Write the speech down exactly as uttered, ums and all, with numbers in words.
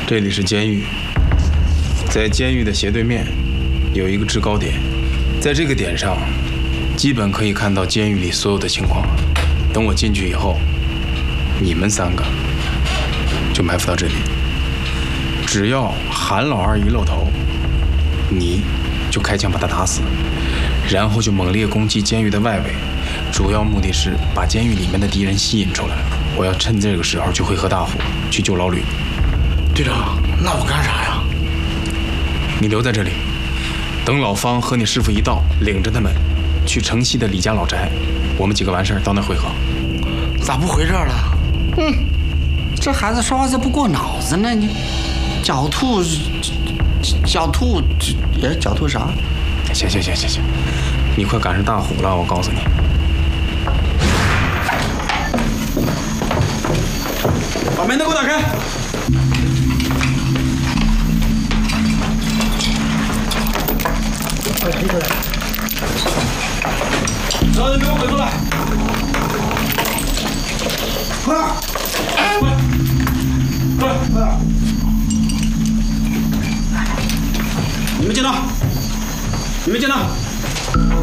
这里是监狱，在监狱的斜对面有一个制高点，在这个点上，基本可以看到监狱里所有的情况。等我进去以后，你们三个就埋伏到这里。只要韩老二一露头，你就开枪把他打死，然后就猛烈攻击监狱的外围，主要目的是把监狱里面的敌人吸引出来。我要趁这个时候去会合大虎，去救老吕。 队长，那我干啥呀？ 你留在这里，等老方和你师傅一到，领着他们去城西的李家老宅，我们几个完事儿到那儿会合。 咋不回这儿了？ 嗯，这孩子说话咋不过脑子呢？你狡兔，狡兔，也狡兔啥？ 行行行行行，你快赶上大虎了，我告诉你。把门都给我打开！ 快推出来！ 所有人给我滚出来！ 快！ 快！快！ 快！ 你们见到！你们见到！